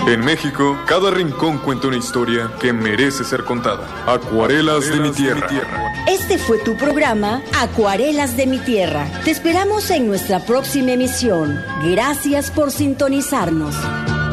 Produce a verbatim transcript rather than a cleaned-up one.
En México, cada rincón cuenta una historia que merece ser contada. Acuarelas, Acuarelas de mi tierra. De mi tierra. Este fue tu programa Acuarelas de mi tierra. Te esperamos en nuestra próxima emisión. Gracias por sintonizarnos.